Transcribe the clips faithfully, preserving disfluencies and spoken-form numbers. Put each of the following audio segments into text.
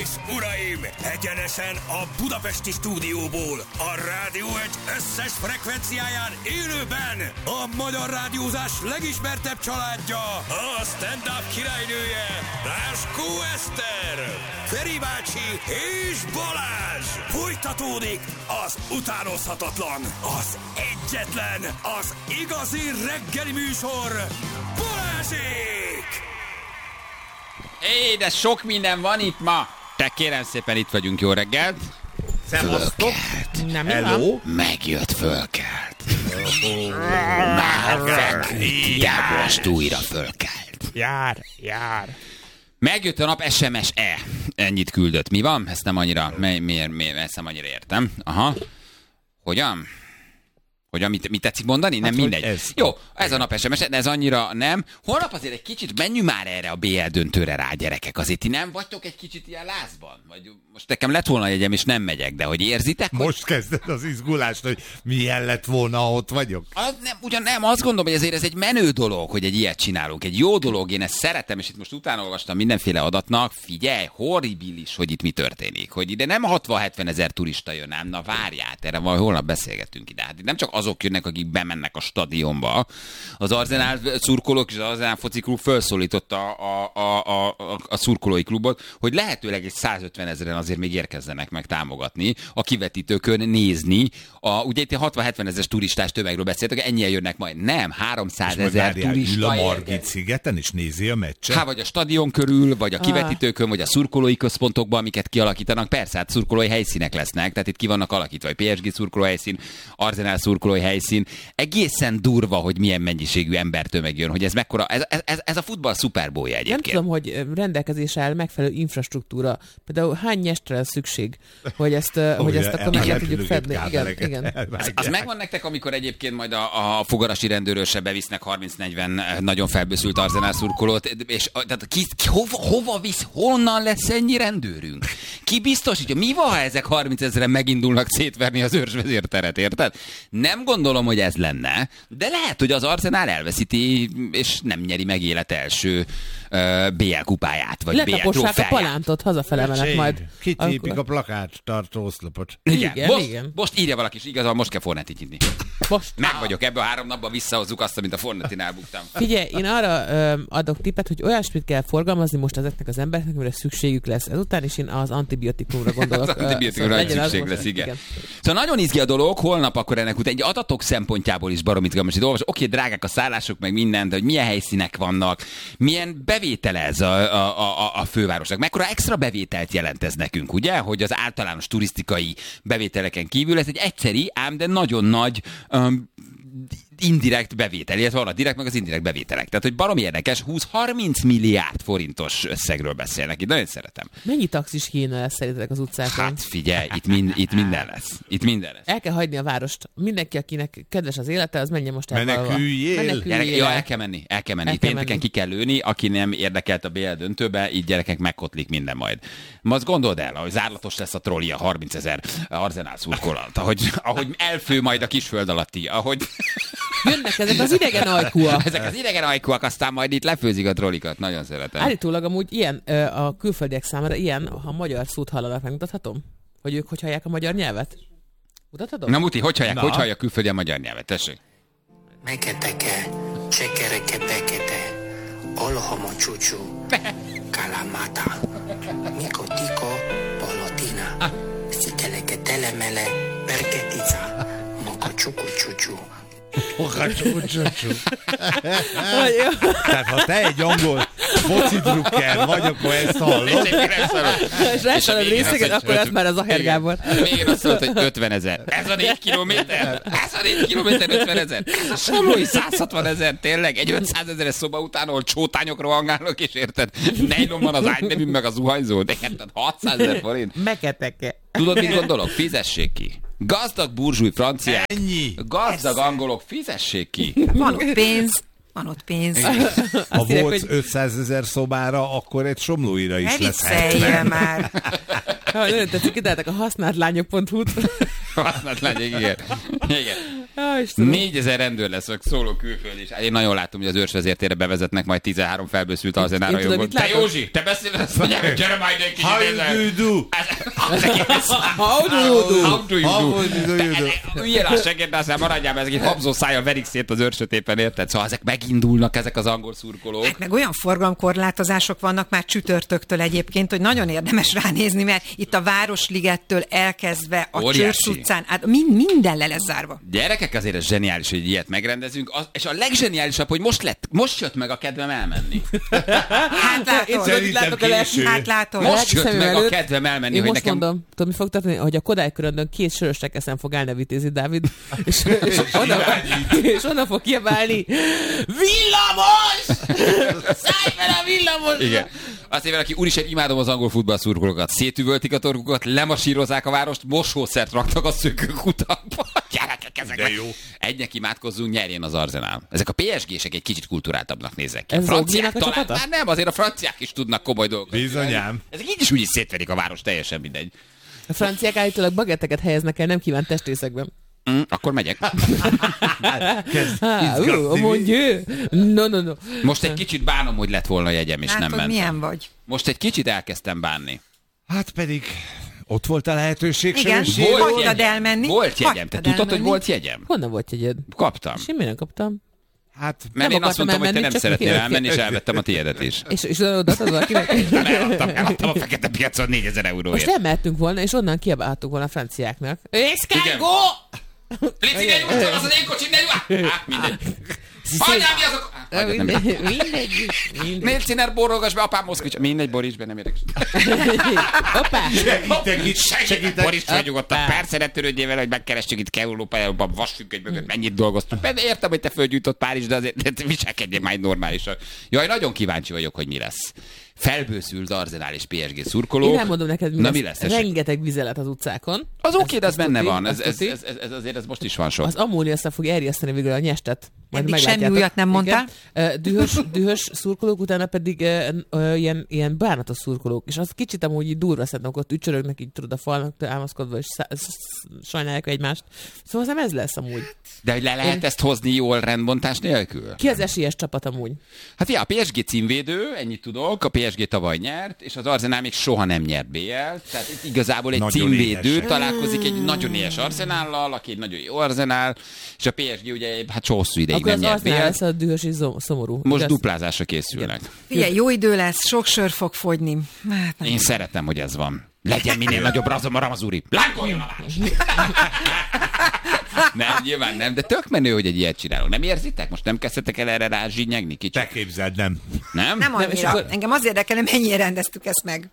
és uraim, egyenesen a budapesti stúdióból, a Rádió egy összes frekvenciáján élőben a magyar rádiózás legismertebb családja, a stand-up királynője, Ráskó Eszter, Feri bácsi és Balázs. Folytatódik az utánozhatatlan, az egyetlen, az igazi reggeli műsor, Balázsék! Éj, de sok minden van itt ma. Te kérem szépen, itt vagyunk, jó reggelt. Szevasztok. Nem, hello. Megjött, fölkelt. Már feküdj, most újra fölkelt. Jár, jár. Megjött a nap, es em es-e. Ennyit küldött. Mi van? Ezt nem annyira, mi, miért, miért, ezt nem annyira értem. Aha. Hogyan? Hogyan, mit, mit tetszik mondani? Nem, hát, mindegy. Ez Jó, ez a nap es em es, de ez annyira nem. Holnap azért egy kicsit menjünk már erre a bé el döntőre rá, gyerekek. Azért ti nem vagytok egy kicsit ilyen lázban? Vagy most nekem lett volna jegyem, és nem megyek, de hogy érzitek? Most hogy... kezded az izgulást, hogy milyen lett volna, ha ott vagyok? Az nem, ugyan nem, azt gondolom, hogy ezért ez egy menő dolog, hogy egy ilyet csinálunk. Egy jó dolog, én ezt szeretem, és itt most utána olvastam mindenféle adatnak. Figyelj, horribilis, hogy itt mi történik. Hogy ide nem hatvan-hetven ezer turista jön, ám, na várját, erre majd holnap beszélgetünk ide. Hát itt nem csak azok jönnek, akik bemennek a stadionba. Az Arsenal szurkolók és az Arsenal foci klub felszólította a, a, a, a, a szurkolói klubot, hogy lehetőleg egy százötven ezeren azért még érkezzenek meg támogatni, a kivetítőkön nézni. A, ugye itt hatvan-hetven ezeres turistás tömegről beszéltek, ennyien jönnek majd. Nem, háromszázezer turista. Ül a Margit szigeten és nézi a meccset? Hát vagy a stadion körül, vagy a kivetítőkön, vagy a szurkolói központokban, amiket kialakítanak. Persze, hát szurkolói helyszínek lesznek, tehát itt ki vannak alakítva, vagy pé es gé szurkolói helyszín, Arsenal szurkolói helyszín. Egészen durva, hogy milyen mennyiségű embertömeg jön, hogy ez mekkora, ez, ez, ez a futball szuperbowlja egyébként. Nem tudom, hogy rendelkezésre áll megfelelő infrastruktúra. Például hány nyestre lesz szükség, hogy ezt, oh, hogy ezt akkor meg tudjuk fedni. Igen, igen. Az, az megvan nektek, amikor egyébként majd a, a fogarasi rendőrösre bevisznek harminc-negyven nagyon felbőszült Arsenal szurkolót, és tehát ki, ki, hova, hova visz, honnan lesz ennyi rendőrünk? Ki biztosítja? Mi van, ha ezek harminc ezeren megindulnak szétverni az őrsvezérteret, érted? Nem gondolom, hogy ez lenne, de lehet, hogy az Arsenal elveszíti, és nem nyeri meg élet első uh, bé el kupáját, vagy bé el trófeáját. a palántot, hazafele mennek majd. Kitépik a plakát tartó oszlopot. Igen, igen, most, igen. most írja valaki, és igazán most kell Fornetit nyitni. Most. Meg vagyok, ebből a három napban visszahozzuk azt, amit a Fornetinál buktam. Figyelj, én arra ö, adok tippet, hogy olyasmit kell forgalmazni most ezeknek az embereknek, amire szükségük lesz. Ezután is én az antibiotikumra gondolok. Az antibiotikumra szóval szükség lesz, igen. igen. Szóval nagyon izgi a dolog, holnap akkor ennek után egy adatok szempontjából is baromit kell most itt olvasni. Oké, drágák a szállások, meg minden, de hogy milyen helyszínek vannak, milyen bevétel ez a, a, a, a fővárosnak, mekkora extra bevételt jelent ez nekünk, ugye? Hogy az általános turisztikai bevételeken kívül ez egy egyszeri, ám de nagyon nagy um, indirekt bevétel, illetve van a direkt, meg az indirekt bevételek. Tehát, hogy baromi érdekes, húsz-harminc milliárd forintos összegről beszélnek. Itt nagyon szeretem. Mennyi taxis kéne lesz szerintetek az utcákon? Hát figyelj, itt, mind, itt minden lesz. Itt minden lesz. El kell hagyni a várost. Mindenki, akinek kedves az élete, az menjen most el. Meneküljél! Ja, el kell menni, el kell menni. El kell Pénteken menni. Ki kell lőni, aki nem érdekelt a bé el döntőbe, így gyerekek megkotlik minden majd. Ma azt gondold el, hogy zárlatos lesz a trolli a harminc ezer Arsenal szurkolat, ahogy, ahogy elfő majd a kisföld alatti, ahogy... Jönnek ezek az idegen ajkúak. Ezek az idegen ajkúak, aztán majd itt lefőzik a trollikat. Nagyon szeretem. Állítólag amúgy ilyen a külföldiek számára ilyen, ha magyar szót hallanak, megmutathatom? Hogy ők hogy hallják a magyar nyelvet? Mutathatom? Na Muti, hogy hallják, Na. hogy hallják külföldi a magyar nyelvet? Tessék. Meketeke, csekereke pekete, olohomo csúcsú, kalamata, mikotiko, polotina, szikeleke telemele, perketica, mokocsuku csúcsú. Tehát ha te egy angol foci drukker vagy, akkor ezt hallod. És rászalad részeket, akkor ez már az Aher Gábor. Még azt mondta, hogy ötven ezer. Ez a négy kilométer? Ez a négy kilométer ötven ezer? Ez a Somlói száz hatvan ezer, tényleg? Egy ötszáz ezeres szoba után, ahol csótányok rohangálnak, és érted? Nejlon van az ágynevű, meg az zuhanyzó, de érted? hatszáz ezer forint. Meketeke. Tudod, mit gondolok? Fizessék ki. Gazdag burzsúj franciák, Ennyi. gazdag angolok, fizessék ki. Van ott pénz, van ott pénz. Ha volt ötszázezer szobára, akkor egy Somlóira is ne lesz. viccelje már. Ha nagyon tetszik, kitáltak a használt lányok pont hu-t. Használt lányok, igen. Igen. Ja, négyezer rendőr lesz, vagy szóló külföld is. Én nagyon látom, hogy az őrsvezértérre bevezetnek majd tizenhárom felbőszült arzenára. Te Józsi, te beszélsz, azt mondják, gyere majd egy kicsit. How do you do? How do you do? How do you do? Üljél a segéd, aztán maradjál, ezek egy habzó szája verik szét az őrsötépen, érted? Szóval ezek megindulnak, ezek az angol szurkolók. Hát meg olyan forgalomkorlátozások vannak már csütörtöktől egyébként, hogy nagyon érdemes ránézni, mert itt a Városligettől elkezdve a Óriási. Csörsz utcán, hát mind, minden le lesz zárva. Gyerekek, azért ez zseniális, hogy ilyet megrendezünk, az, és a legzseniálisabb, hogy most lett, most jött meg a kedvem elmenni. Hát látod, Én látok a késő. hát látod. Most jött szemem meg a előtt. kedvem elmenni, Én hogy most nekem... mondom, tudom, mi fog történni, hogy a Kodály köröndön két sörösnek eszem fog állni a Vitézi Dávid, és, és, onnan, és onnan fog kiabálni, villamos! Szállj fel a villamos! Igen. Azt mondja, aki úristen, imádom az angol futballszurkolókat. Szétüvöltik a torkukat, lemasírozzák a várost, mosószert raktak a szökőkutakba. Gyerekek, ezek De meg. jó. Egynek imádkozzunk, nyerjen az Arsenal. Ezek a pé es gések egy kicsit kulturáltabbnak néznek ki. Ez A franciák Roglinak a talán, csapata? már nem, azért a franciák is tudnak komoly dolgokat. Bizonyám. Ezek így is úgy is szétverik a város, teljesen mindegy. A franciák állítólag bagetteket helyeznek el nem kívánt testrészekben. Mm, akkor megyek. Ah, uh, mon Dieu! No, no, no. Most egy kicsit bánom, hogy lett volna jegyem, és nem Látod, mentem. milyen vagy. Most egy kicsit elkezdtem bánni. Hát pedig ott volt a lehetőség. Igen, Semmi Volt sérül. hagytad elmenni. Volt jegyem. Te Hagytad tudtad, hogy elmenni. volt jegyem? Honnan volt jegyed? Kaptam. Semmi nem kaptam. Hát Mert Nem én azt akartam mondtam, hogy te elmenni, nem csak szeretnél kérlek. elmenni, és elvettem a tiédet is. És, és odaadtad valakinek? Eladtam, eladtam a fekete piacon négyezer Most euróért. elmehetünk volna, és onnan kiabálhatunk volna a franciáknak. It's Igen. go! Léci, ne nyújtson, az az én kocsim, ne nyújtson! Hát mindegy. Hagyjál, mi azok? Hát, hagyjad, nem Mindegy, mindegy, mindegy. Miért színer borolgass be, apám Moszkvics? Mindegy, Boris, be nem érek. Hoppá! Segítek itt, Segítek, segítek. Boris, vagy nyugodtan. Persze, ne törődjél vele, hogy megkerestjük itt Európában, vasfüggöny mögött, mennyit dolgoztunk. Benne értem, hogy te földgyújtott Párizs, de azért viselkedjél már normálisan. Jaj, nagyon kíváncsi vagyok, hogy mi lesz. Felbőszült Arsenal és pé es gé szurkolók. Én elmondom neked, mi Na, lesz. mi lesz? Tessék? Rengeteg vizelet az utcákon. Az oké, de ez benne tuti, van. Ez, az ez, tuti. ez, ez, ez azért ez most is van sok. Az ammónia aztán fog erjeszteni végül a nyestet. Majd Eddig meglátjátok. semmi újat nem mondtál. Igen. Ö, Dühös, dühös szurkolók, utána pedig ö, ö, ilyen, ilyen bánatos szurkolók. És az kicsit amúgy így durva szerintem, ott ücsörögnek így tudod a falnak támaszkodva, és szá- sz- sajnálják egymást. Szóval nem ez lesz amúgy. De hogy le lehet ezt hozni jól rendbontás nélkül? Ki az esélyes csapat amúgy? Hát ja, a pé es gé címvédő, ennyit tudok, a pé es gé tavaly nyert, és az Arsenal még soha nem nyert bé el. Tehát itt igazából egy Nagyon címvédő éhesek. találkozik egy nagyon éhes Arsenállal, aki egy nagyon jó Arsenal, és a pé es gé ugye hát so hosszú ideig Akkor nem az nyert bé Arsenal el. lesz a dühös és zom- szomorú. Most Igaz? duplázásra készülnek. Figyelj, jó idő lesz, sok sör fog fogyni. Hát, nem. Én szeretem, hogy ez van. Legyen minél nagyobb razom a Ramazuri. Lángoljon a város! Nem, nyilván nem, de tök menő, hogy egy ilyet csinálunk. Nem érzitek? Most nem kezdtetek el erre rázsinyegni kicsit? Te képzeld, nem. Nem? Nem Nem, és annyira. akkor- Engem az érdekel, hogy mennyire rendeztük ezt meg.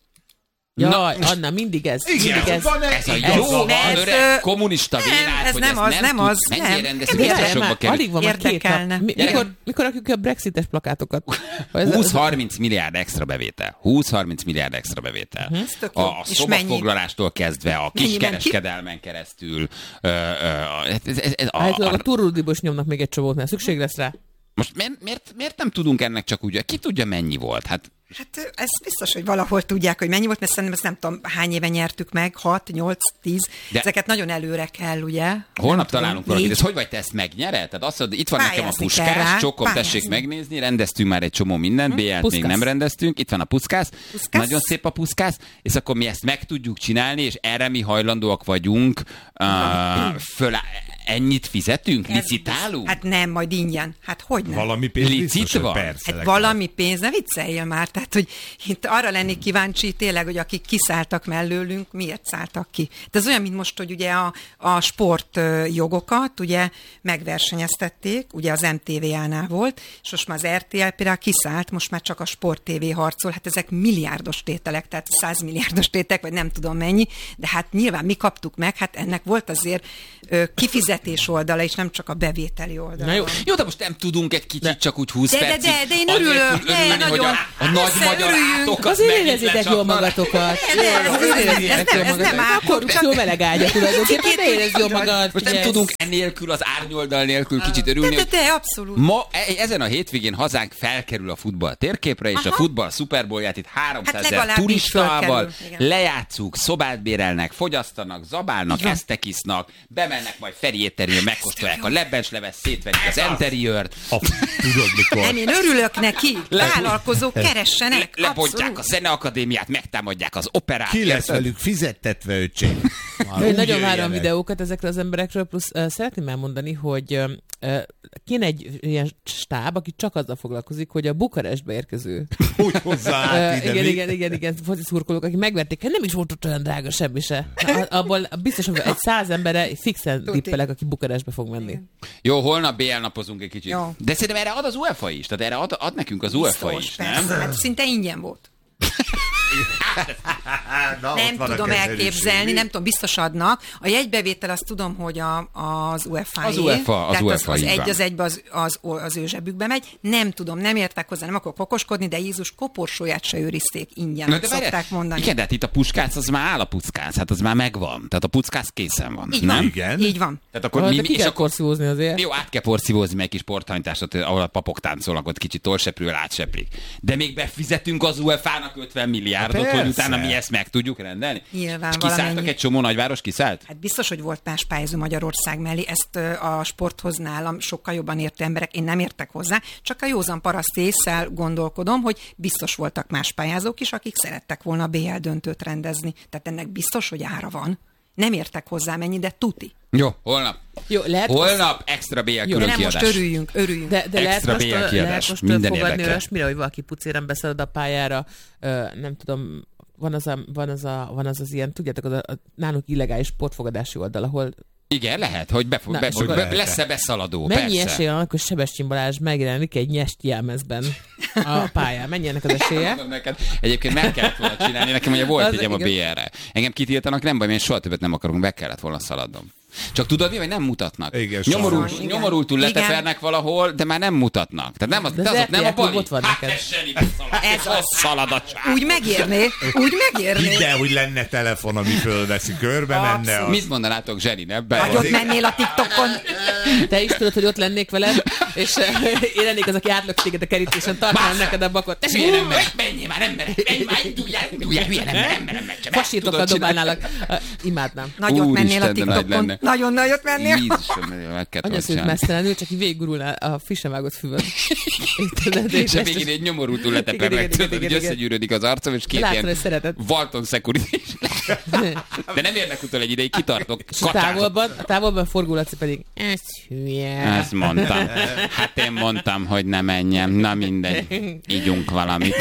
Jaj, Anna, mindig ez. Mindig ez. van Ez a egy jó, igaza van. van, Ez, öreg, ö, kommunista nem, vélát, ez hogy nem ezt az, nem, nem tud, az, mennyire nem. rendeztük, Érdekelne. biztosokba kerül. Alig van már két Érdekelne. nap. Mi, Gyerekek. mikor, mikor rakjuk ki a brexites plakátokat? Vagy ez- húsz-harminc milliárd extra bevétel. húsz-harminc milliárd extra bevétel. Ez tök jó. A, a És szobafoglalástól kezdve, a Mennyi kiskereskedelmen keresztül. Ö, ö, ez, ez, ez, a, Állítólag a a, turrudiból is nyomnak még egy csomót, mert szükség lesz rá. most miért, miért, miért nem tudunk ennek csak úgy? Ki tudja, mennyi volt? Hát Hát ez biztos, hogy valahol tudják, hogy mennyi volt, mert szerintem ezt nem tudom, hány éve nyertük meg, hat, nyolc, tíz. De- Ezeket nagyon előre kell, ugye? holnap Nem találunk tudom, valakit. négy. Ez hogy vagy te ezt megnyered? Tehát azt mondod, itt van nekem a Pályázni kell puskás, rá, csokom, tessék pályázni. megnézni, rendeztünk már egy csomó mindent, bé el-t még Puszkász. nem rendeztünk, itt van a puszkász, Puszkász. nagyon szép a puszkász, és akkor mi ezt meg tudjuk csinálni, és erre mi hajlandóak vagyunk, uh, föl, ennyit fizetünk, Ez- licitálunk? Hát nem, majd ingyen. Hát hogy nem? Valami pénz Licit biztos, hogy van? persze. Hát legalább. valami pénz, ne vicceljél már. Tehát, hogy itt arra lennék kíváncsi tényleg, hogy akik kiszálltak mellőlünk, miért szálltak ki. De ez olyan, mint most, hogy ugye a, a sport ö, jogokat ugye megversenyeztették, ugye az em té vé á-nál volt, és most már az er té el például kiszállt, most már csak a Sport té vé harcol. Hát ezek milliárdos tételek, tehát százmilliárdos tételek, vagy nem tudom mennyi, de hát nyilván mi kaptuk meg, hát ennek volt azért ö, kifizetés oldala, és nem csak a bevételi oldala. Na jó, jó, de most nem tudunk egy kicsit csak úgy húsz De, de, percig de, de én anélkül örülök, de, örülni, hogy a, nagyon. a nagy Persze, magyar örüljünk. átokat Azért megint érezzétek jól lecsapnak. magatokat. De, de, ez- ez- Azért ez- érezzétek ez jól nem- ez nem magatokat. áll. Korrupció melegágya tulajdonképpen, de érezd jól magad. Most nem figyelj. tudunk ennélkül, az árnyoldal nélkül kicsit De, örülni, de, hogy de, abszolút. ma, e- ezen a hétvégén hazánk felkerül a futball térképre, és a Aha. futball szuperbolját itt háromszázezer legalább így turistával fölkerül, igen. lejátszuk, szobát bérelnek, fogyasztanak, zabálnak, esztekisznak, bemennek majd Feri éttermén megkóstolják a lebensleves, szétverik az interiört. Tudod mikor? Nem, én örülök neki. Vállalkozók keressenek. Lebontják a Zeneakadémiát, megtámadják az operát. Ki lesz érted? velük fizettetve, öcsém? Már Én úgy nagyon várom a jöjjenek. videókat ezekről az emberekről, plusz uh, szeretném elmondani, hogy uh, kéne egy ilyen stáb, aki csak azzal foglalkozik, hogy a Bukarestbe érkező. Úgy hozzá Uh, át ide. igen, mi? igen, igen, igen, foci szurkolók, akik megverték, nem is volt ott olyan drága semmi se. A- Abból biztos, hogy egy száz emberre fixen Tuti. tippelek, aki Bukarestbe fog menni. Jó, holnap bé el napozunk egy kicsit. Jó. De szerintem erre ad az UEFA is. Tehát erre ad, ad nekünk az UEFA Biztos, is, nem? persze. Hát szinte ingyen volt. Na, Nem ott van a tudom kezelőség. elképzelni, nem tudom, biztos adnak. A jegybevétel azt tudom, hogy a, az UEFA-é. Az UEFA, az Tehát UEFA, az, az így egy van. az egybe az, az, az ő zsebükbe megy. Nem tudom, nem értek hozzá, nem akarok okoskodni, de Jézus koporsóját se őrizték ingyen, Na, de de várjál, szokták mondani. Igen, de hát itt a puskác, az már áll a puckác, hát az már megvan. Tehát a puckác készen van, Így nem? van. Igen. Így van. Tehát akkor Akkor mi, mi, mi ki és kell akkor porszívózni azért. jó, át kell porszívózni meg egy kis porthanytásot, ahol a papok táncolnak, ott kicsit tollseprűvel átseplik. De még befizetünk az UEFA-nak ötven milliárdot, Hát hogy persze. utána mi ezt meg tudjuk rendelni. Nyilván És kiszálltak valamennyi. egy csomó nagyváros, kiszállt? Hát biztos, hogy volt más pályázó Magyarország mellé, ezt ö, a sporthoz nálam sokkal jobban értő emberek, én nem értek hozzá, csak a józan paraszt ésszel gondolkodom, hogy biztos voltak más pályázók is, akik szerettek volna a bé el döntőt rendezni. Tehát ennek biztos, hogy ára van. Nem értek hozzá mennyi, de tuti. Jó, holnap. Jó, lehet Holnap extra bé el Jó, külön Nem, most kiadás. örüljünk, örüljünk. De, de lehet Extra most, bé el lehet kiadás. most Minden fogadni érdekel. olyasmire, hogy valaki pucéren beszéled a pályára, ö, nem tudom, van az, a, van, az a, van az az ilyen, tudjátok, az a, a nálunk illegális sportfogadási oldal, ahol Igen, lehet, hogy, be, Na, be, és hogy akkor- be, lesz-e beszaladó, mennyi persze. esélye annak, hogy Sebestyén Balázs megjelenik egy nyest jelmezben a pályán? Mennyi ennek az esélye? Mondom neked, egyébként meg kellett volna csinálni, nekem ugye volt Az jegyem a igen. bé erre. Engem kitiltanak, nem baj, én soha többet nem akarunk, meg kellett volna szaladnom. Csak tudod mi, hogy nem mutatnak. Igen, Nyomorult, sajnos. nyomorultul Igen. letefernek valahol, de már nem mutatnak. Tehát nem az, De de az az ott nem a er té el bali. ott van Hát neked. te Zseni, beszalad. Ez az. Szalad a csávó. Úgy megérné, úgy megérné. Hidd el, hogy lenne telefon, ami fölveszi, körbe menne. Az. Mit mondanátok, Zseni, ne? Be- Nagyot mennél a TikTokon. Te is tudod, hogy ott lennék veled, és eh, én lennék az, aki átlök téged a kerítésen, tartanám neked a bakot. Te Hülye ember, menjél már, emberek, menjél már, induljál, induljál, hülye ember, ember, ember, csak ezt Fasírtokkal tudod csinálni. dobálnálak. Uh, imádnám. Nagyot Úristen, mennél a de nagy TikTokon. lenne. Nagyon nagyot mennél. Jézusom, meg kell Anya szült csinálni. mesztelenül, csak így végigurulnál a frissen vágott füvön. És a végén egy nyomorultul leteper Igen, meg, igen, tudod, igen, hogy igen, összegyűrődik az arcom, és két Látod, ilyen hogy szereted. Walton security. De nem érnek utol egy ideig, kitartok. És a távolban, a távolban forgó Laci pedig, ez hülye. Ezt mondtam. Hát én mondtam, hogy ne menjem. Na mindegy. Ígyunk valamit.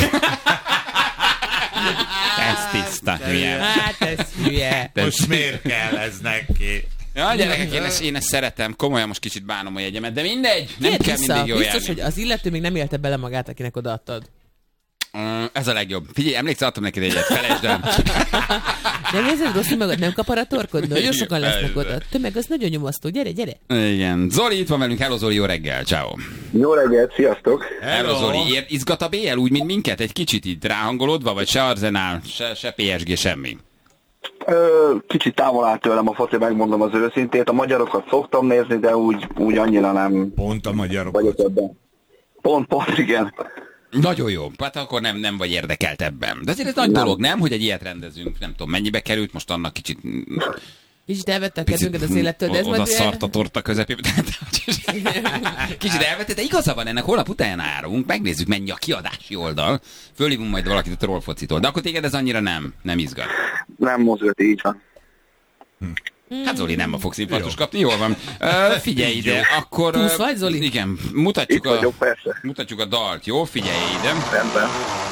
Ez tiszta hülye. Hát ez hülye. Most miért kell ez neki? Ja, gyerekek, én ezt, én ezt szeretem. Komolyan most kicsit bánom a jegyemet, de mindegy. Nem Kérd kell vissza, mindig jól biztos, járni. hogy az illető még nem élte bele magát, akinek odaadtad. Mm, Ez a legjobb. Figyelj, emlékszel, adtam neked egyet, felejtsd el. Nem érzed rosszul magad? Nem kapar a torkod? Nagyon sokan Igen, lesznek persze. oda. Tömeg az nagyon nyomasztó. Gyere, gyere. Igen. Zoli itt van velünk. Hello Zoli, jó reggel. Ciao. Jó reggelt, sziasztok! Hello Zoli, Ér- izgat a bé el úgy, mint minket? Egy kicsit itt ráhangolódva, vagy se Arzenál, se, se pé es gé, semmi? Ö, kicsit távol áll tőlem a foci, megmondom az őszintét. A magyarokat szoktam nézni, de úgy, úgy annyira nem Pont a magyarok. vagyok ebben. Pont, pont, igen. Nagyon jó. Hát akkor nem, nem vagy érdekelt ebben. De azért ez nagy Nem. dolog, nem? Hogy egy ilyet rendezünk. Nem tudom, mennyibe került, most annak kicsit... Kicsit elvette a kedvünket az élettől, de ez oda majd... szart a torta közepébe. Kicsit elvette, de igaza van, ennek holnap után árunk, megnézzük, mennyi a kiadási oldal. Fölhívunk majd valakit a trollfocitól. De akkor téged ez annyira nem, nem izgat. Nem mozgat, így van. Hát Zoli nem fogsz infarktus kapni, jól van. Uh, figyelj ide, akkor... Túsz ö, vagy, Zoli? Igen, mutatjuk Itt a, vagyok, persze. mutatjuk a dalt, jó? Figyelj ide. Rendben.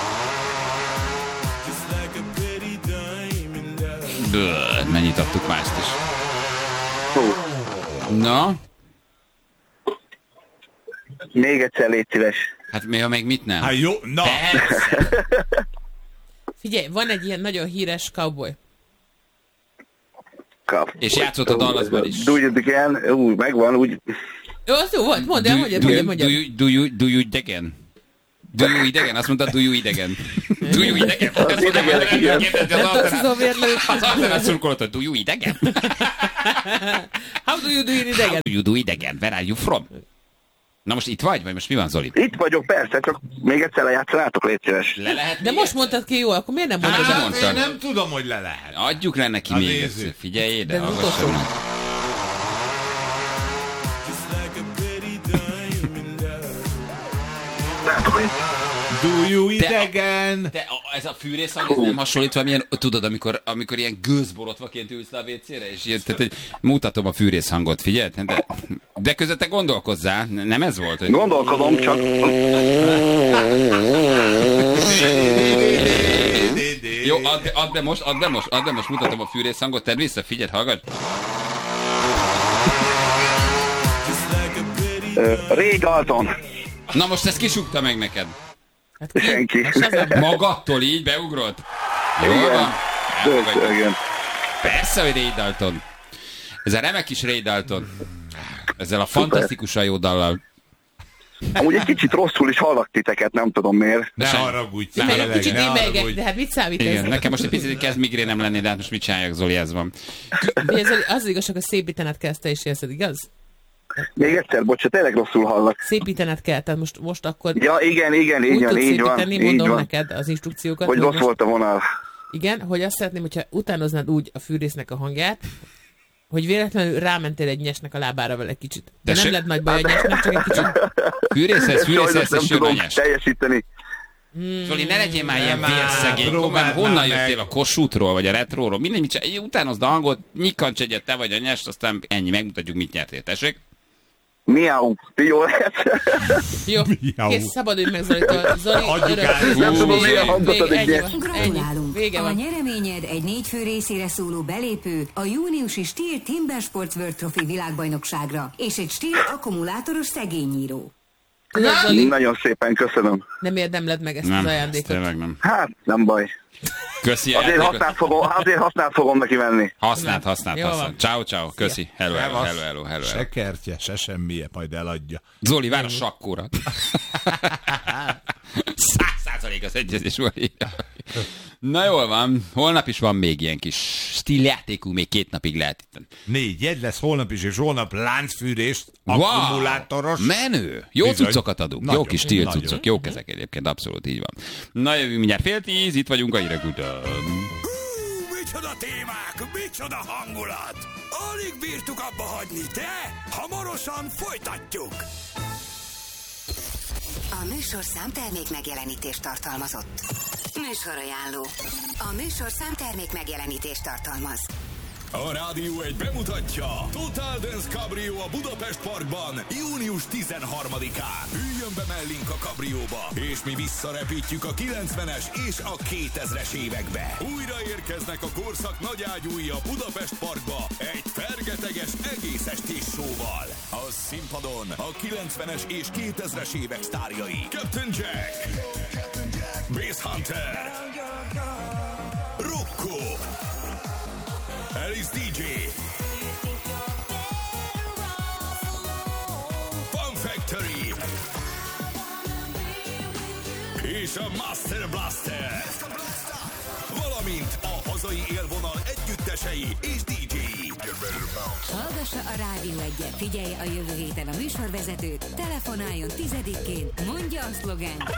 Bőr, mennyit adtuk már ezt is. Hú, Na, még egyszer légy szíves. hát mi, ha meg mit nem? Hát jó, na! Persze. Figyelj, van egy ilyen nagyon híres cowboy. Kap. És játszott a Dallasban is. Do it again, úgy megvan, úgy... Jó, az jó volt, mondd el, Do, mondjad, do, mondjad, you, do, mondjad. you, do, you, do you idegen? Do you idegen? Azt mondta, do you idegen. Do you idegen? Azt mondta, idegenek, igen. Nem tudsz véletlenül. Az Arsenal szurkolott, hogy do you idegen? How do you do it idegen? Do you do idegen? Where are you from? Na most itt vagy? Vagy most mi van, Zoli? Itt vagyok, persze, csak még egyszer lejátszanátok, légy szíves. Le lehet De most mondtad ki jól, akkor miért nem mondod Hát, el? mondtad. Én nem tudom, hogy le lehet. Adjuk le neki Hát még nézzük. egyszer. Figyelj ide, De az hallgass utolsó. meg. Dújú idegen! De, de a, ez a fűrészhang, ez nem hasonlít valamilyen, tudod, amikor, amikor ilyen gőzborotvaként ülsz le a vécére, és ilyen, tehát, hogy mutatom a fűrészhangot, figyeld? De, de közben te gondolkozzál, nem ez volt? Hogy... Gondolkodom, csak... Jó, add, add be most, add be most, add be most, mutatom a fűrészhangot, tedd vissza, figyeld, hallgass. Ray Dalton. Na most ezt kisugta meg neked. Hát Senki. Magattól így beugrott? Jól Igen. van? Dönt, igen. Persze, hogy Ray Dalton. Ez a remek kis Ray Dalton. Ezzel a fantasztikusan jó dallal. Amúgy egy kicsit rosszul is hallak titeket, nem tudom miért. Ne Sem. haragudj, Meg tényleg, kicsit ne émelygek, haragudj. de hát mit számít Igen, ez? nekem most egy picit kezd migrénem lenni, de hát most mit csináljak, Zoli, ez van. Ugye, Zoli, az igazság, hogy szépítened kell, ezt te is érzed, igaz? Még egyszer, bocs, tényleg rosszul hallak. Szépítened kell, tehát most, most akkor Ja, igen, igen, úgy igen, tudsz így van, szépíteni, így mondom van. neked az instrukciókat. Hogy rossz most, volt a vonal. Igen, hogy azt szeretném, hogyha utánoznád úgy a fűrésznek a hangját, hogy véletlenül rámentél egy nyesnek a lábára vele kicsit. De De nem se- lett nagy baj a nyesnek, csak egy kicsit. Fűrészhez, Sajnos fűrészhez, nem és jön a tudom nyes. teljesíteni. Zoli, ne legyél már ilyen már, vérszegény. próbáld Honnan már jöttél, meg. a Kossuthról, vagy a Retróról? Mindegy, mit csinálj, utánozd a hangot, nyikancs egyet, te vagy a nyest, aztán ennyi, megmutatjuk, mit nyertél. Tessék? Miau, jó lehet. Jó, Miau. kész, szabadulj meg Zolitól. Zoli, Adjuk örök. át, nem tudom, milyen hangot Vég- ad egy ennyi nyes. van, ennyi. Gratulálunk! Vége A van. nyereményed egy négy fő részére szóló belépő a júniusi Steel Timber Sports World Trophy világbajnokságra és egy Steel akkumulátoros szegényíró. Tudod, Zoli, Nagyon szépen köszönöm. nem érdemled meg ezt Nem, az ez ajándékot. tényleg nem. Hát, nem baj. Köszi, Azért ajándékot. használt fogom, azért használt fogom neki venni. Használt, használt, Jó van. használt. Ciao, ciao, köszi. Hello, hello, Szevasz. hello, hello, hello. Se kertje, se semmije, majd eladja. Zoli, vár a sakkóra. Száz százalék az egyezés, Zoli. Na jól van, holnap is van még ilyen kis stíljátékú, még két napig lehet itt. Négy jegy lesz holnap is, és holnap láncfűrést, Wow! akkumulátoros. Menő! Jó Bizony. cuccokat adunk, Nagyon, jó kis stíl nagyon. cuccok, jó kezek egyébként, abszolút így van. Na jövünk mindjárt fél tíz, itt vagyunk a hírek után. Hú, micsoda témák, micsoda hangulat! Alig bírtuk abba hagyni, de hamarosan folytatjuk! A műsorszám termék megjelenítést tartalmazott. Műsorajánló. A műsorszám termék megjelenítést tartalmaz. A Rádió egy bemutatja Total Dance Cabrio a Budapest Parkban június tizenharmadikán. Üljön be mellénk a kabrióba, és mi visszarepítjük a kilencvenes és a kétezres évekbe. Újra érkeznek a korszak nagyágyúi a Budapest Parkba egy fergeteges egész estés show-val. A színpadon a kilencvenes és kétezres évek sztárjai Captain Jack, Bass Hunter, Rocco, Alice dé dzsé, Fun Factory és a Master Blaster, valamint a hazai élvonal együttesei és dé dzséi. Hallgassa a Rádió egyet, figyelje a jövő héten a műsorvezetőt, telefonáljon tizedikén, mondja a szlogent,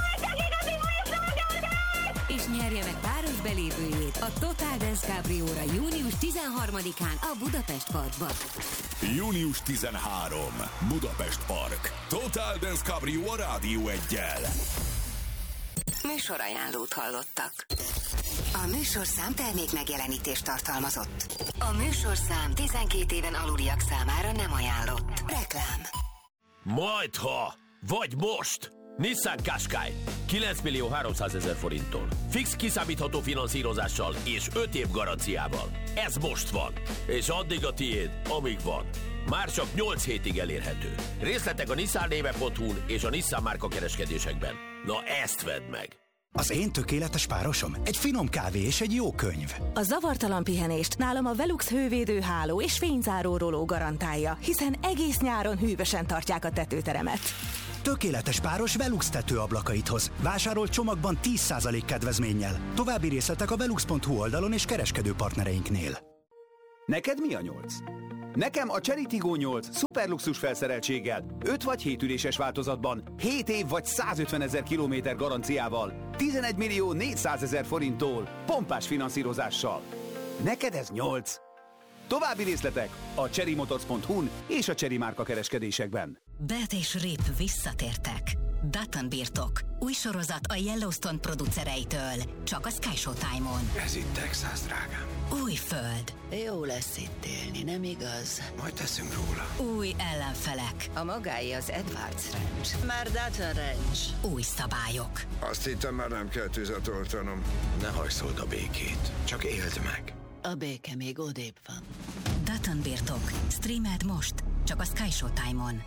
és nyerje meg páros belépőjét a Total Dance Cabrio-ra június tizenharmadikán a Budapest Parkban. június tizenharmadika. Budapest Park. Total Dance Cabrio a Rádió egyel. Műsorajánlót hallottak. A műsorszám termék megjelenítést tartalmazott. A műsorszám tizenkét éven aluliak számára nem ajánlott. Reklám. Majdha, vagy most! Nissan Qashqai kilenc millió háromszázezer forinttól. Fix kiszámítható finanszírozással és öt év garanciával. Ez most van, és addig a tiéd, amíg van. Már csak nyolc hétig elérhető. Részletek a nissan néve pont hu-n és a Nissan márka kereskedésekben. Na ezt vedd meg! Az én tökéletes párosom egy finom kávé és egy jó könyv. A zavartalan pihenést nálam a Velux hővédő háló és fényzáró róló garantálja, hiszen egész nyáron hűvösen tartják a tetőteremet. Tökéletes páros Velux tetőablakait hoz. Vásárol csomagban tíz százalék kedvezménnyel. További részletek a velux pont hu oldalon és kereskedő partnereinknél. Neked mi a nyolc? Nekem a Chery Tiggo nyolc szuperluxus felszereltséggel, öt vagy hét üléses változatban, hét év vagy százötvenezer kilométer garanciával, tizenegy millió négyszázezer forinttól, pompás finanszírozással. Neked ez nyolc. További részletek a cherry motors pont hu-n és a Chery márka kereskedésekben. Beth és Rip visszatértek. Dutton birtok. Új sorozat a Yellowstone producereitől. Csak a Sky Showtime-on. Ez itt Texas, drágám. Új föld. Jó lesz itt élni, nem igaz? Majd teszünk róla. Új ellenfelek. A magáé az Edwards Ranch. Már Dutton Ranch. Új szabályok. Azt hittem, már nem kell tüzet oltanom. Ne hajszold a békét. Csak éld meg. A béke még odébb van. Dutton birtok. Streamed most. Csak a Sky Showtime-on.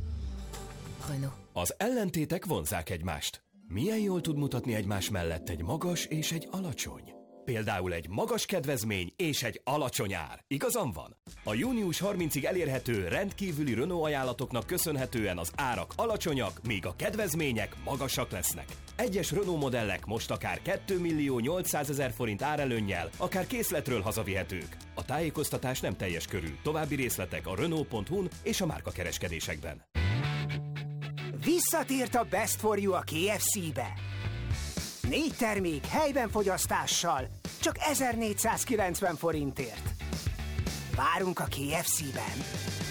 Az ellentétek vonzzák egymást. Milyen jól tud mutatni egymás mellett egy magas és egy alacsony? Például egy magas kedvezmény és egy alacsony ár. Igazam van? A június harmincadikáig elérhető rendkívüli Renault ajánlatoknak köszönhetően az árak alacsonyak, míg a kedvezmények magasak lesznek. Egyes Renault modellek most akár kétmillió nyolcszázezer forint árelőnnyel, akár készletről hazavihetők. A tájékoztatás nem teljes körű. További részletek a Renault pont hu-n és a márkakereskedésekben. Visszatért a Best for You a ká ef cé-be. Négy termék helyben fogyasztással, csak ezernégyszázkilencven forintért. Várunk a ká ef cé-ben.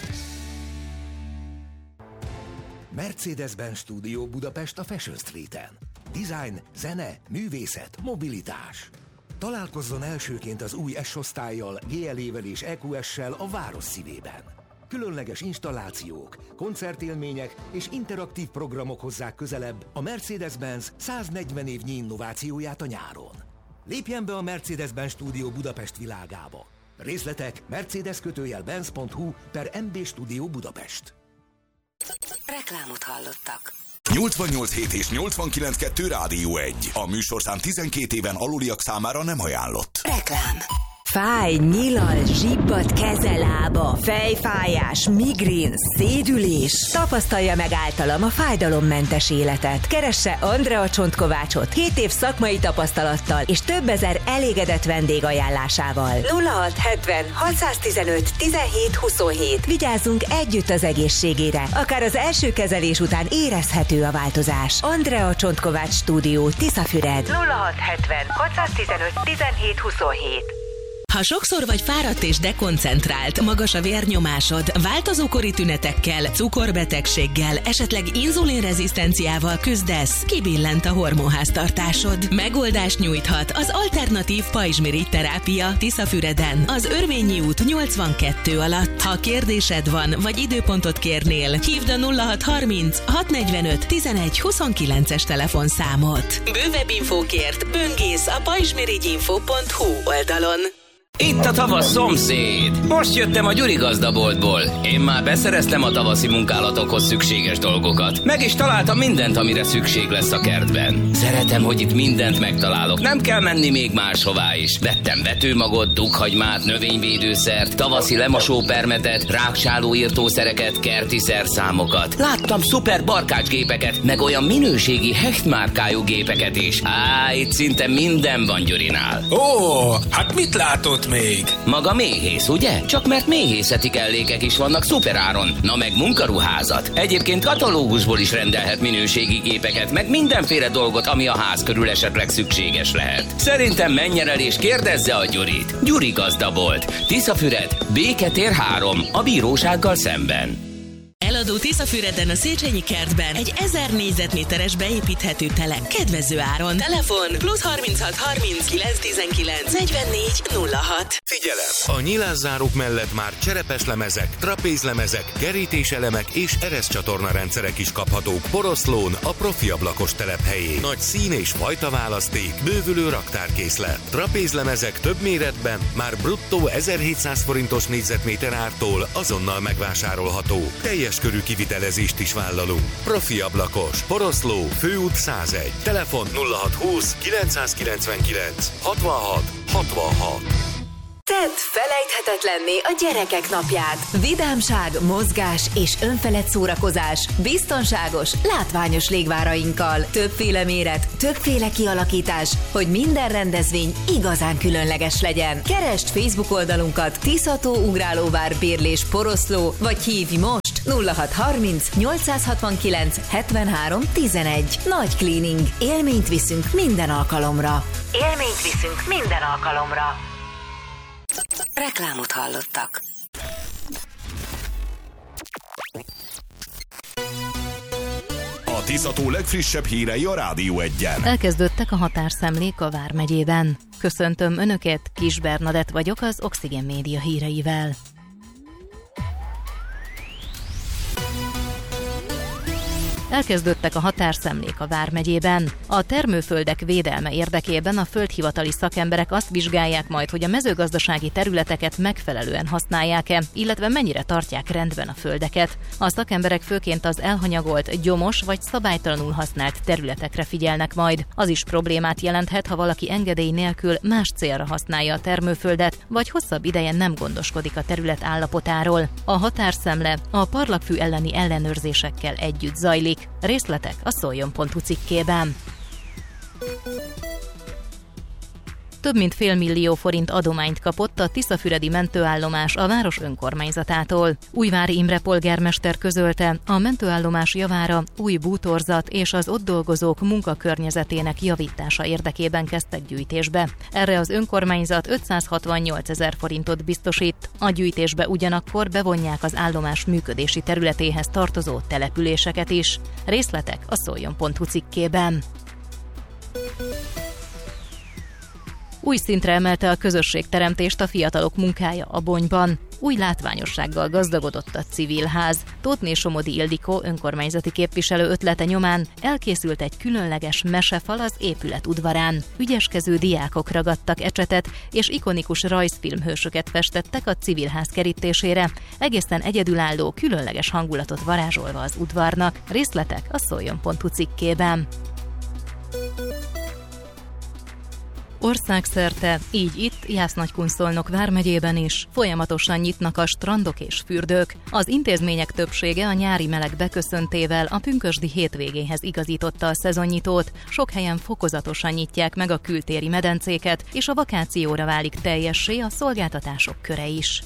Mercedes-Benz Studio Budapest a Fashion Streeten. Design, zene, művészet, mobilitás. Találkozzon elsőként az új S-osztállyal, gé el é-vel és é kú es-sel a város szívében. Különleges installációk, koncertélmények és interaktív programok hozzák közelebb a Mercedes-Benz száznegyven évnyi innovációját a nyáron. Lépjen be a Mercedes-Benz Studio Budapest világába. Részletek mercedes kötőjel benz pont hu per em bé Studio Budapest. Reklámot hallottak. nyolcvannyolc hét és nyolcvankilenc kettő Rádió egy. A műsorszám tizenkét éven aluliak számára nem ajánlott. Reklám. Fáj, nyilal, zsibbad, keze, lába, fejfájás, migrén, szédülés. Tapasztalja meg általam a fájdalommentes életet. Keresse Andrea Csontkovácsot hét év szakmai tapasztalattal és több ezer elégedett vendég ajánlásával. nulla hat hetven hatszáztizenöt tizenhét huszonhét. Vigyázzunk együtt az egészségére. Akár az első kezelés után érezhető a változás. Andrea Csontkovács Stúdió, Tiszafüred. nulla hat hetven hatszáztizenöt tizenhét huszonhét. Ha sokszor vagy fáradt és dekoncentrált, magas a vérnyomásod, változókori tünetekkel, cukorbetegséggel, esetleg inzulinrezisztenciával küzdesz, kibillent a hormonháztartásod. Megoldást nyújthat az alternatív pajzsmirigy terápia Tiszafüreden, az Örvényi út nyolcvankettő alatt. Ha kérdésed van, vagy időpontot kérnél, hívd a nulla hat harminc hatszáznegyvenöt tizenegy huszonkilences telefonszámot. Bővebb infókért böngész a pajzsmirigyinfo pont hu oldalon. Itt a tavasz szomszéd! Most jöttem a Gyuri gazdaboltból. Én már beszereztem a tavaszi munkálatokhoz szükséges dolgokat. Meg is találtam mindent, amire szükség lesz a kertben. Szeretem, hogy itt mindent megtalálok. Nem kell menni még máshová is. Vettem vetőmagot, dughagymát, növényvédőszert, tavaszi lemosópermetet, ráksáló írtószereket, kerti szerszámokat. Láttam szuper barkácsgépeket, meg olyan minőségi Hecht márkájú gépeket is. Á, itt szinte minden van Gyurinál. Ó, hát mit látott még? Maga méhész, ugye? Csak mert méhészeti kellékek is vannak szuperáron. Na meg munkaruházat. Egyébként katalógusból is rendelhet minőségi gépeket, meg mindenféle dolgot, ami a ház körül esetleg szükséges lehet. Szerintem menjen el és kérdezze a Gyurit. Gyuri gazdabolt. Tiszafüred, Béketér három, a bírósággal szemben. Eladó Tiszafüreden a Széchenyi kertben egy ezer négyzetméteres beépíthető telek kedvező áron. Telefon plusz harminchat harminc kilenc tizenkilenc negyvennégy nulla hat. Figyelem! A nyilászárók mellett már cserepeslemezek, trapézlemezek, kerítéselemek és ereszcsatorna rendszerek is kaphatók Poroszlón, a Profi ablakos telephelyén. Nagy szín és fajta választék, bővülő raktárkészlet. Trapézlemezek több méretben már bruttó ezerhétszáz forintos négyzetméter ártól azonnal megvásárolható. Teljes körű kivitelezést is vállalunk. Profi ablakos, Poroszló, Főút százegy. Telefon nulla hat húsz kilencszázkilencvenkilenc hatvanhat hatvanhat. Tedd felejthetetlenné a gyerekek napját. Vidámság, mozgás és önfelett szórakozás biztonságos, látványos légvárainkkal. Többféle méret, többféle kialakítás, hogy minden rendezvény igazán különleges legyen. Keresd Facebook oldalunkat Tiszató Ugrálóvár Bérlés Poroszló, vagy hívj most nulla hat harminc nyolcszázhatvankilenc hetvenhárom tizenegy. Nagy cleaning. Élményt viszünk minden alkalomra. Élményt viszünk minden alkalomra. Reklámot hallottak. Tiszató legfrissebb hírei a Rádió Egyen. Elkezdődtek a határszemlék a Vármegyében. Köszöntöm Önöket, Kis Bernadett vagyok az Oxygen Média híreivel. Elkezdődtek a határszemlék a Vármegyében. A termőföldek védelme érdekében a földhivatali szakemberek azt vizsgálják majd, hogy a mezőgazdasági területeket megfelelően használják-e, illetve mennyire tartják rendben a földeket. A szakemberek főként az elhanyagolt, gyomos vagy szabálytalanul használt területekre figyelnek majd. Az is problémát jelenthet, ha valaki engedély nélkül más célra használja a termőföldet, vagy hosszabb ideje nem gondoskodik a terület állapotáról. A határszemle a parlagfű elleni ellenőrzésekkel együtt zajlik. Részletek a szoljon pont hu cikkében. Több mint fél millió forint adományt kapott a tiszafüredi mentőállomás a város önkormányzatától. Újvári Imre polgármester közölte, a mentőállomás javára új bútorzat és az ott dolgozók munkakörnyezetének javítása érdekében kezdtek gyűjtésbe. Erre az önkormányzat ötszázhatvannyolcezer forintot biztosít. A gyűjtésbe ugyanakkor bevonják az állomás működési területéhez tartozó településeket is. Részletek a szoljon pont hu cikkében. Új szintre emelte a közösségteremtést a fiatalok munkája a Bonyban. Új látványossággal gazdagodott a civilház. Tóthné Somodi Ildikó önkormányzati képviselő ötlete nyomán elkészült egy különleges mesefal az épület udvarán. Ügyeskező diákok ragadtak ecsetet, és ikonikus rajzfilmhősöket festettek a civilház kerítésére, egészen egyedülálló, különleges hangulatot varázsolva az udvarnak. Részletek a szoljon pont hu cikkében. Országszerte, így itt, Jász-Nagykunszolnok vármegyében is folyamatosan nyitnak a strandok és fürdők. Az intézmények többsége a nyári meleg beköszöntével a pünkösdi hétvégéhez igazította a szezonnyitót. Sok helyen fokozatosan nyitják meg a kültéri medencéket, és a vakációra válik teljessé a szolgáltatások köre is.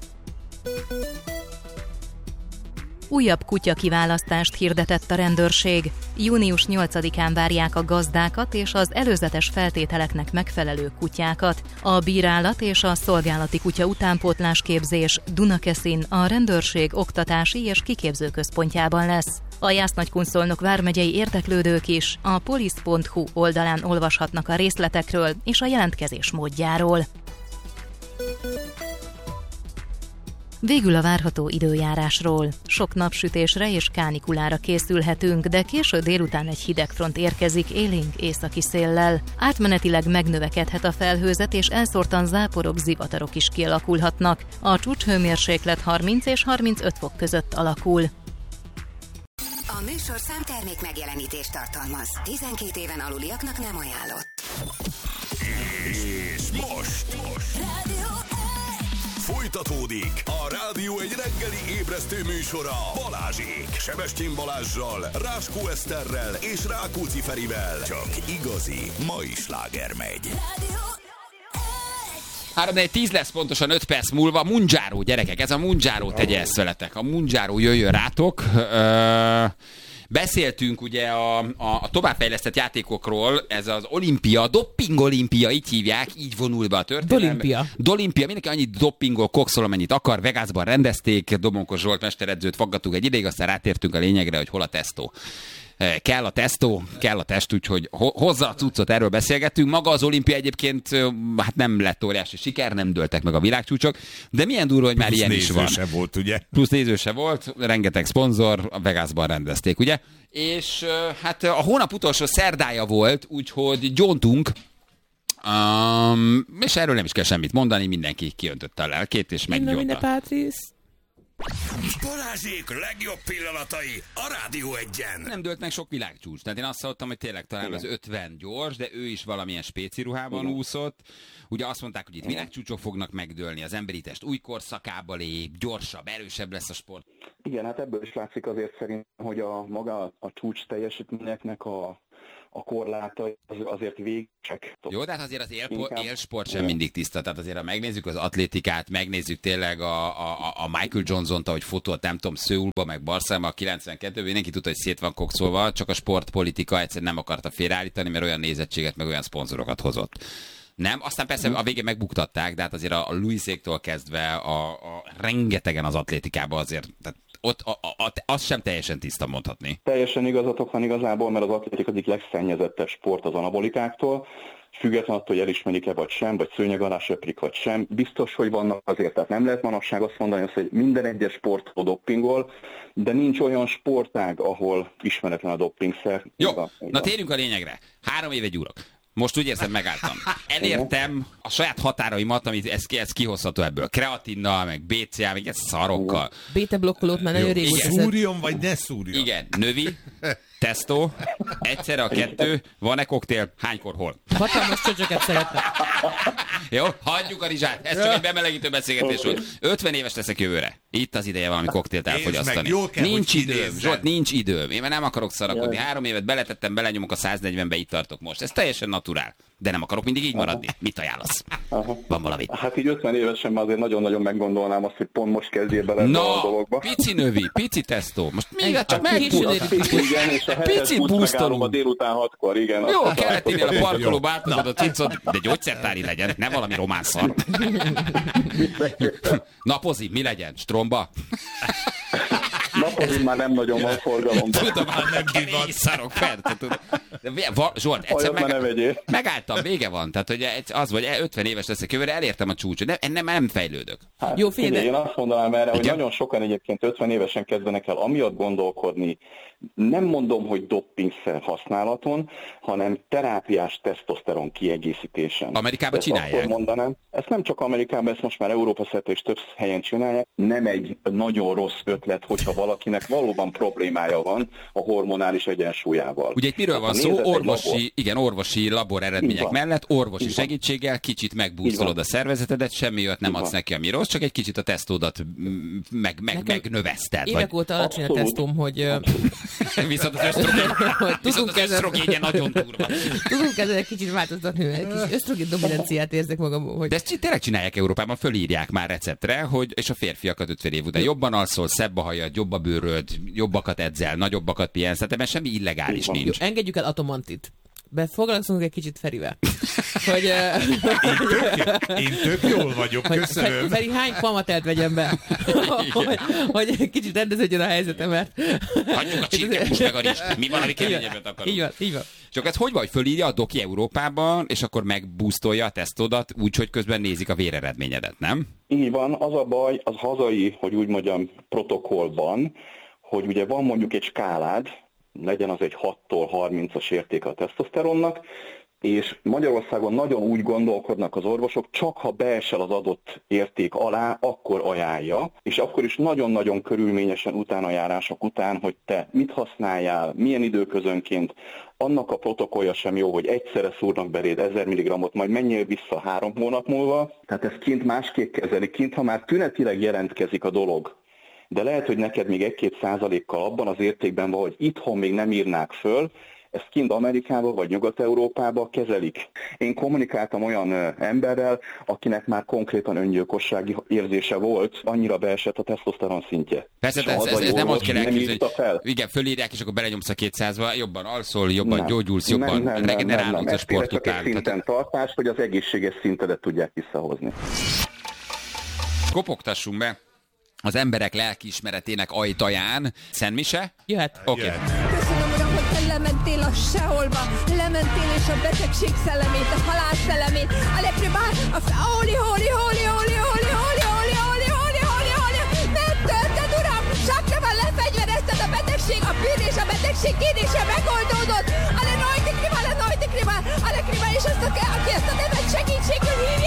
Újabb kutya kiválasztást hirdetett a rendőrség. június nyolcadikán várják a gazdákat és az előzetes feltételeknek megfelelő kutyákat. A bírálat és a szolgálati kutya utánpótlásképzés Dunakeszin a rendőrség oktatási és kiképző központjában lesz. A Jász-Nagykunszolnok vármegyei érdeklődők is a police pont hu oldalán olvashatnak a részletekről és a jelentkezés módjáról. Végül a várható időjárásról. Sok napsütésre és kánikulára készülhetünk, de késő délután egy hidegfront érkezik élénk északi széllel. Átmenetileg megnövekedhet a felhőzet, és elszórtan záporok, zivatarok is kialakulhatnak. A csúcshőmérséklet harminc és harmincöt fok között alakul. A műsorszám termék megjelenítést tartalmaz. tizenkét éven aluliaknak nem ajánlott. És most, most. Folytatódik a Rádió egy reggeli ébresztő műsora Balázsék. Sebestyén Balázssal, Ráskó Eszterrel és Rákóczi Ferivel. Csak igazi mai sláger megy. három négy tíz lesz pontosan öt perc múlva. Munjaro, gyerekek, ez a Munjaro, tegye ezt veletek. A Munjaro jöjjön rátok. Ö... Beszéltünk ugye a, a, a továbbfejlesztett játékokról, ez az olimpia, dopping olimpia, így hívják, így vonul be a történelem. Dolimpia. Dolimpia, mindenki annyit doppingol, kokszol, amennyit akar, Vegasban rendezték, Domonkos Zsolt mesteredzőt faggattuk egy ideig, aztán rátértünk a lényegre, hogy hol a tesztó. Kell a tesztó, kell a test, úgyhogy hozza a cuccot, erről beszélgettünk. Maga az olimpia egyébként hát nem lett óriási siker, nem dőltek meg a világcsúcsok, de milyen durva, hogy már Plusz ilyen is van. se volt, ugye? Plusz néző se volt, rengeteg szponzor, a Vegasban rendezték, ugye? És hát a hónap utolsó szerdája volt, úgyhogy gyóntunk, um, és erről nem is kell semmit mondani, mindenki kiöntötte a lelkét, és meggyónta. Balázsék legjobb pillanatai a Rádió Egyen. Nem dőlt meg sok világcsúcs. Tehát én azt hallottam, hogy tényleg talán igen. Az ötven gyors, de ő is valamilyen spéci ruhában igen. úszott. Ugye azt mondták, hogy itt világcsúcsok fognak megdőlni, az emberi test új korszakába lép, gyorsabb, erősebb lesz a sport. Igen, hát ebből is látszik azért szerint, hogy a maga a csúcs teljesítményeknek a a korlátai az, azért végsek. Jó, de hát azért az él, élsport sem mindig tiszta. Tehát azért, ha megnézzük az atlétikát, megnézzük tényleg a, a, a Michael Johnson-t, ahogy fotót, nem tudom, Szöulba, meg Barcelona a kilencvenkettőben, mindenki tudta, hogy szét van kokszolva, csak a sportpolitika egyszerűen nem akarta félreállítani, mert olyan nézettséget, meg olyan szponzorokat hozott. Nem? Aztán persze a végén megbuktatták, de hát azért a Louiséktól kezdve a, a rengetegen az atlétikában azért, tehát ott, ott a, a, a, az sem teljesen tiszta mondhatni. Teljesen igazatok van igazából, mert az atlétika egyik legszennyezettebb sport az anabolikáktól, független attól, hogy elismerik-e vagy sem, vagy szőnyeg alá söprik vagy sem, biztos, hogy vannak azért, tehát nem lehet manapság azt mondani, hogy minden egyes sportoló doppingol, de nincs olyan sportág, ahol ismeretlen a doppingszer. Jó, na térjünk a lényegre. Három éve gyúrok. Most úgy érzem, megálltam. Elértem a saját határaimat, amit ez, ez kihozható ebből. Kreatinnal, meg bé cé á, meg ez szarokkal. Béta-blokkolót már nagyon régóta. Szúrjon, vagy ne szúrjon. Igen, növi, tesztó, egyszerre a kettő, van-e koktél, hánykor, hol? Hatalmas csöcsöket szeretnek. Jó, hagyjuk a rizsát. Ez csak egy bemelegítő beszélgetés volt. ötven éves leszek jövőre. Itt az ideje valami koktélt elfogyasztani. Kell, nincs időm, Zsolt, nincs időm. Én már nem akarok szarakodni. Három évet beletettem, belenyomok a száznegyvenbe, itt tartok most. Ez teljesen naturál. De nem akarok mindig így maradni. Mit ajánlasz? Aha. Van valami? Hát így ötven évesen már azért nagyon-nagyon meggondolnám azt, hogy pont most kezdjél bele no, a dologba. Pici növi, pici tesztó. Most még csak megpulok. Igen, és a pici busztolunk. a délután hatkor, igen. Jó, a keletinél a parkolóba átadod a cicot, de gyógyszertári legyen, ne valami román szar. Napozi, mi legyen? Stromba? Napozni már nem nagyon van forgalom. Tudom, már nem kíván. Szarok, persze, tudom. Zsolt, egyszer meg, megálltam, vége van. Tehát, hogy az vagy ötven éves leszek jövőre, elértem a csúcsot. Nem, nem, nem fejlődök. Hát, jó, figyelj, én azt mondanám erre, hogy nagyon sokan egyébként ötven évesen kezdenek el amiatt gondolkodni, nem mondom, hogy doppingszer használaton, hanem terápiás tesztoszteron kiegészítésen. Amerikában ezt csinálják? Akkor mondanám, ezt nem csak Amerikában, ezt most már Európa szerte és több helyen csinálják. Nem egy nagyon rossz ötlet, hogyha valakinek valóban problémája van a hormonális egyensúlyával. Ugye itt miről van szó? Orvosi, igen, orvosi labor eredmények mellett, orvosi segítséggel kicsit megbúzolod a szervezetedet, semmi olyat nem adsz neki, ami rossz, csak egy kicsit a tesztódat meg, meg, megnöveszted. Évek óta alacsony a tesztom, hogy... Viszont az ösztrogén, viszont az ösztrogénje nagyon durva. Tudunk ezzel egy kicsit változtatni, egy kis ösztrogén dominanciát érzek magam. Hogy... De ezt tényleg csinálják Európában, fölírják már receptre, hogy, és a férfiakat ötven év után jobban alszol, szebb a hajad, jobb a bőröd, jobbakat edzel, nagyobbakat pihensz, tehát ebben semmi illegális nincs. Engedjük el Atomantit. Foglalkozunk egy kicsit Ferivel. Hogy, én, tök, én tök jól vagyok, köszönöm. Feri, hány pamatelt vegyem be? hogy, hogy egy kicsit rendeződjön a helyzetem, mert... Hagyjuk a csirkehúst meg a rizst. Mi van, ami keményebbet akarunk? Így van, így van. Csak ez hogy vagy? Fölírja a doki Európában, és akkor megboostolja a tesztodat, úgyhogy közben nézik a véreredményedet, nem? Így van, az a baj, az hazai, hogy úgy mondjam, protokollban, hogy ugye van mondjuk egy skálád, legyen az egy hattól harmincas értéke a tesztoszteronnak, és Magyarországon nagyon úgy gondolkodnak az orvosok, csak ha beesel az adott érték alá, akkor ajánlja, és akkor is nagyon-nagyon körülményesen utánajárások után, hogy te mit használjál, milyen időközönként, annak a protokollja sem jó, hogy egyszerre szúrnak beléd ezer milligrammot, majd menjél vissza három hónap múlva, tehát ez kint másképp kezelik, kint ha már tünetileg jelentkezik a dolog, de lehet, hogy neked még egy-két százalékkal abban az értékben van, hogy itthon még nem írnák föl, ezt kint Amerikában vagy Nyugat-Európában kezelik. Én kommunikáltam olyan emberrel, akinek már konkrétan öngyilkossági érzése volt, annyira beesett a tesztoszteron szintje. Persze, ez, ez, ez nem azt kell elképzelni, hogy igen, fölírják, és akkor belenyomsz a kétszázba, jobban alszol, jobban nem, gyógyulsz, jobban nem, nem, regenerálódsz a sport után. Ez egy szinten tartás, hogy az egészséges szintedet tudják visszahozni. Kopogtassunk be az emberek lelkiismeretének ajtaján. Szentmise? Jöhet. Oké. Okay. Köszönöm, Uram, hogy te lementél a seholba, lementél és a betegség szellemét, a halál szellemét, a lepribár, a hóli, hóli, hóli, hóli, hóli, hóli, hóli, hóli, hóli, hóli, hóli, megtörted, Uram, csak te van lefegyverezted a betegség, a bűn és a betegség kérdése megoldódott, ale rajtik rivál, a rajtik rivál, ale rivál, és azt, aki ezt a nevet segítségül hívja,